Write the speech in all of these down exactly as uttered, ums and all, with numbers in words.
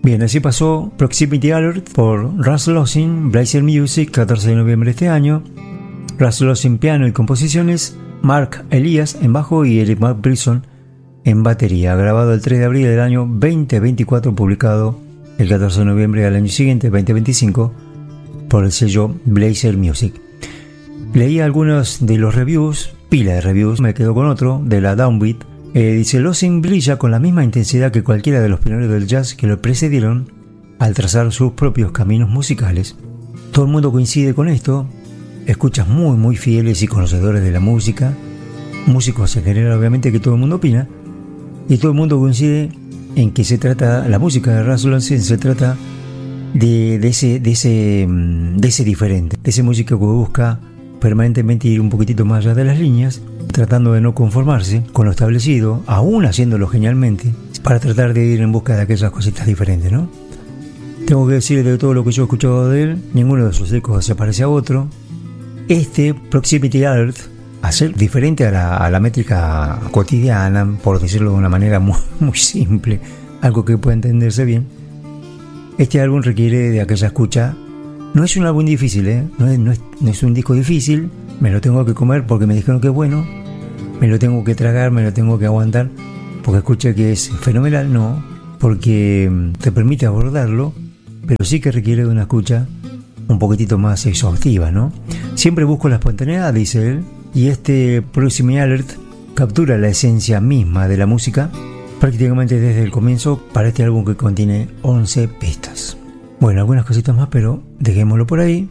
Bien, así pasó Proximity Alert por Russ Lossing, Blazer Music, catorce de noviembre de este año. Russ Lossing piano y composiciones, Mark Elias en bajo y Eric McPherson en batería, grabado el tres de abril del año veinte veinticuatro, publicado el catorce de noviembre del año siguiente, veinte veinticinco, por el sello Blazer Music. Leí algunos de los reviews, pila de reviews, me quedo con otro, de la Downbeat. Eh, dice, Lossing brilla con la misma intensidad que cualquiera de los pioneros del jazz que lo precedieron al trazar sus propios caminos musicales. Todo el mundo coincide con esto, escuchas muy muy fieles y conocedores de la música, músicos en general obviamente, que todo el mundo opina, y todo el mundo coincide en que se trata, la música de Russ Lossing se trata de, de, ese, de, ese, de ese diferente, de esa música que busca permanentemente ir un poquitito más allá de las líneas, tratando de no conformarse con lo establecido, aún haciéndolo genialmente, para tratar de ir en busca de aquellas cositas diferentes, ¿no? Tengo que decir, de todo lo que yo he escuchado de él, ninguno de sus discos se parece a otro. Este Proximity Alert, a ser diferente a la, a la métrica cotidiana, por decirlo de una manera muy, muy simple, algo que pueda entenderse bien, este álbum requiere de aquella escucha. No es un álbum difícil, ¿eh? no, es, no, es, no es un disco difícil, me lo tengo que comer porque me dijeron que es bueno, me lo tengo que tragar, me lo tengo que aguantar, porque escuché que es fenomenal, no, porque te permite abordarlo, pero sí que requiere de una escucha un poquitito más exhaustiva, ¿no? Siempre busco la espontaneidad, dice él, y este Proximity Alert captura la esencia misma de la música prácticamente desde el comienzo para este álbum que contiene once pistas. Bueno, algunas cositas más, pero dejémoslo por ahí.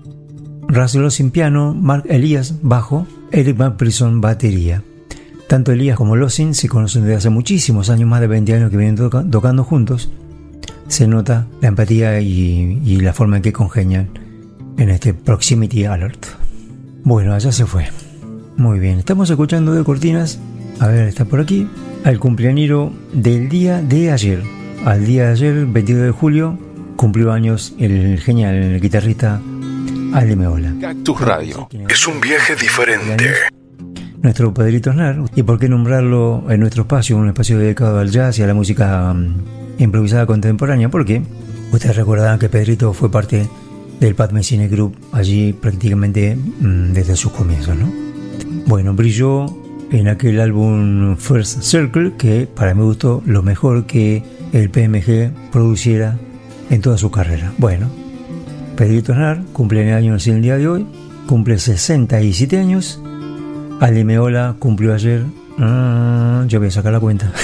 Russ Lossing piano, Mark Elias bajo, Eric McPherson batería. Tanto Elias como Lossing se conocen desde hace muchísimos años, más de veinte años que vienen toca- tocando juntos. Se nota la empatía y, y la forma en que congenian en este Proximity Alert. Bueno, allá se fue. Muy bien, estamos escuchando de cortinas, a ver, está por aquí, al cumpleañero del día de ayer. Al día de ayer, veintidós de julio, cumplió años el genial el guitarrista Aldi Meola. Cactus Radio es un viaje diferente. Nuestro Pedrito Aznar, y por qué nombrarlo en nuestro espacio, un espacio dedicado al jazz y a la música um, improvisada contemporánea, porque ustedes recordarán que Pedrito fue parte del Pat Messina Group allí prácticamente um, desde sus comienzos, ¿no? Bueno, brilló en aquel álbum First Circle, que para mi gusto lo mejor que el P M G produciera en toda su carrera. Bueno, Pedrito Aznar cumple años en el día de hoy, cumple sesenta y siete años. Aldi Meola cumplió ayer, uh, yo voy a sacar la cuenta,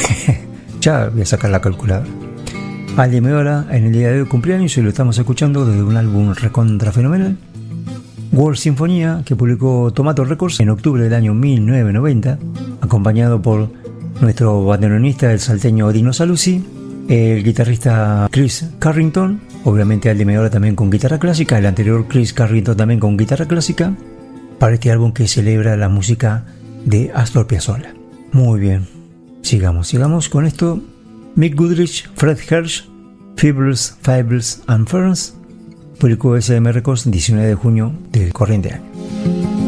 ya voy a sacar la calculadora. Aldi Meola en el día de hoy cumpleaños y lo estamos escuchando desde un álbum recontra fenomenal, World Sinfonía, que publicó Tomato Records en octubre del año mil novecientos noventa, acompañado por nuestro bandoneonista, el salteño Dino Saluzzi, el guitarrista Chris Carrington, obviamente Aldi Meola también con guitarra clásica, el anterior Chris Carrington también con guitarra clásica, para este álbum que celebra la música de Astor Piazzolla. Muy bien, sigamos, sigamos con esto. Mick Goodrich, Fred Hersch, Feebles, Fables and Ferns, publicó S M Records diecinueve de junio del corriente año.